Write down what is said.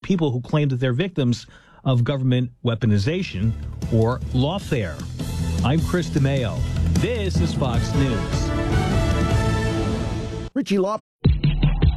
people who claim that they're victims of government weaponization or lawfare. I'm Chris DeMeo. This is Fox News. Ritchie Law